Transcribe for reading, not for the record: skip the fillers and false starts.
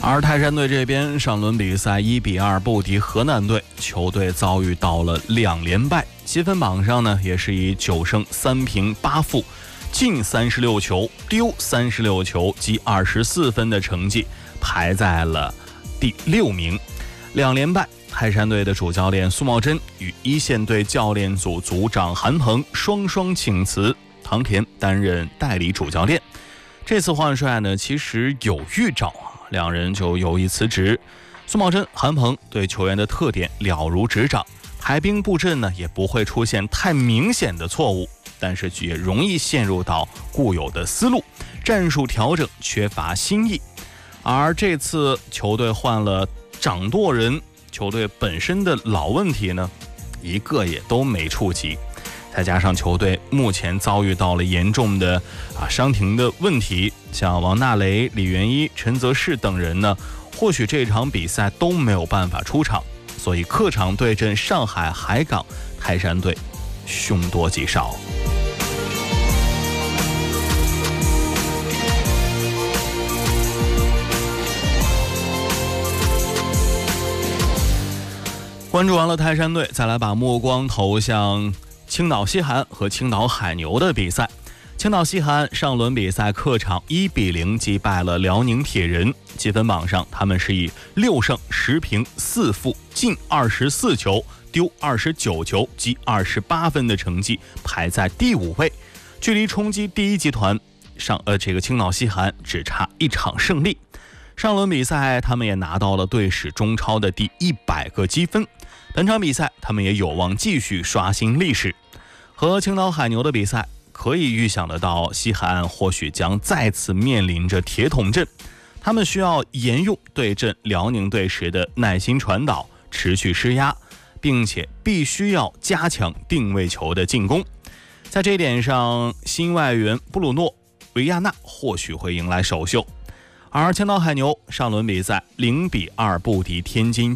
而泰山队这边上轮比赛1-2不敌河南队，球队遭遇到了2连败，积分榜上呢也是以9胜3平8负，进36球，丢36球，积24分的成绩排在了第6名。2连败，泰山队的主教练苏茂贞与一线队教练组组长韩鹏双双请辞，唐田担任代理主教练。这次换帅呢，其实有预兆两人就有意辞职。苏茂贞、韩鹏对球员的特点了如指掌，排兵布阵呢也不会出现太明显的错误，但是也容易陷入到固有的思路，战术调整缺乏新意。而这次球队换了掌舵人，球队本身的老问题呢，一个也都没触及。再加上球队目前遭遇到了严重的伤停的问题，像王大雷、李元一、陈泽世等人呢，或许这场比赛都没有办法出场，所以客场对阵上海海港，泰山队凶多吉少。关注完了泰山队，再来把目光投向青岛西韩和青岛海牛的比赛。青岛西韩上轮比赛客场1-0击败了辽宁铁人，积分榜上他们是以6胜10平4负，进24球，丢29球，积28分的成绩排在第5位，距离冲击第一集团这个青岛西韩只差1场胜利。上轮比赛他们也拿到了队史中超的第100个积分，本场比赛他们也有望继续刷新历史。和青岛海牛的比赛可以预想得到，西韩或许将再次面临着铁桶阵，他们需要沿用对阵辽宁队时的耐心传导，持续施压，并且必须要加强定位球的进攻。在这一点上，新外援布鲁诺·维亚纳或许会迎来首秀。而青岛海牛上轮比赛0-2不敌天津